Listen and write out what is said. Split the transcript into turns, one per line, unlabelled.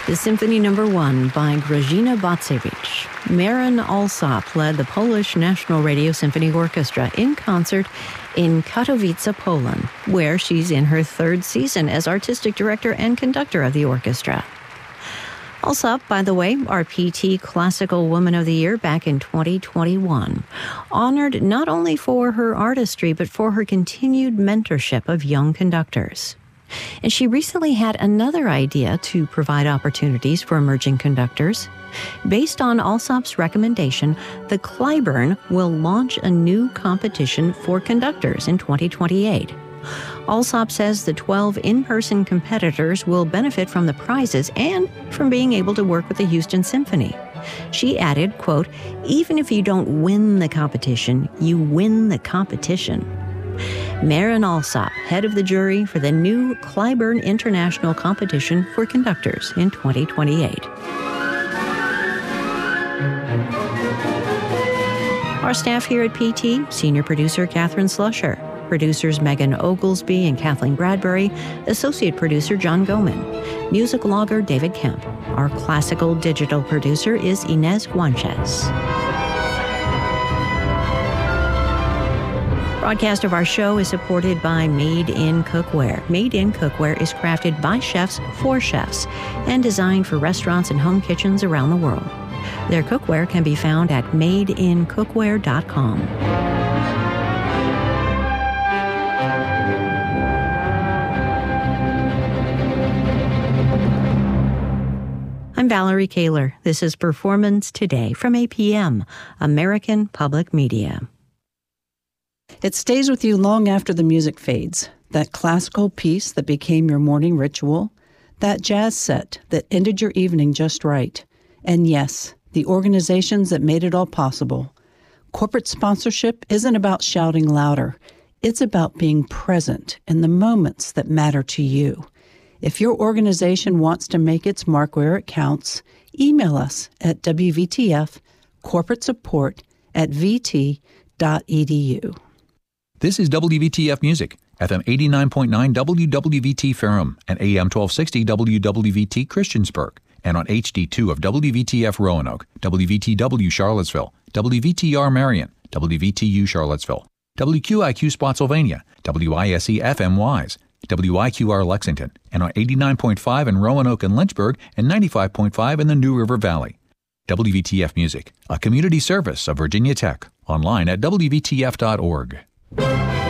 The Symphony No. 1 by Grażyna Bacewicz. Maren Alsop led the Polish National Radio Symphony Orchestra in concert in Katowice, Poland, where she's in her third season as artistic director and conductor of the orchestra. Alsop, by the way, our PT Classical Woman of the Year back in 2021, honored not only for her artistry, but for her continued mentorship of young conductors. And she recently had another idea to provide opportunities for emerging conductors. Based on Alsop's recommendation, the Clyburn will launch a new competition for conductors in 2028. Alsop says the 12 in-person competitors will benefit from the prizes and from being able to work with the Houston Symphony. She added, quote, "Even if you don't win the competition, you win the competition." Maren Alsop, head of the jury for the new Clyburn International Competition for Conductors in 2028. Our staff here at PT, senior producer Catherine Slusher, producers Megan Oglesby and Kathleen Bradbury, associate producer John Goman, music logger David Kemp. Our classical digital producer is Inez Guanches. Broadcast of our show is supported by Made in Cookware. Made in Cookware is crafted by chefs for chefs and designed for restaurants and home kitchens around the world. Their cookware can be found at madeincookware.com. I'm Valerie Kaler. This is Performance Today from APM, American Public Media.
It stays with you long after the music fades. That classical piece that became your morning ritual. That jazz set that ended your evening just right. And yes, the organizations that made it all possible. Corporate sponsorship isn't about shouting louder. It's about being present in the moments that matter to you. If your organization wants to make its mark where it counts, email us at wvtf corporate support@vt.edu.
This is WVTF Music, FM 89.9 WWVT Ferrum and AM 1260 WWVT Christiansburg, and on HD2 of WVTF Roanoke, WVTW Charlottesville, WVTR Marion, WVTU Charlottesville, WQIQ Spotsylvania, WISE FM Wise, WIQR Lexington, and on 89.5 in Roanoke and Lynchburg and 95.5 in the New River Valley. WVTF Music, a community service of Virginia Tech, online at WVTF.org.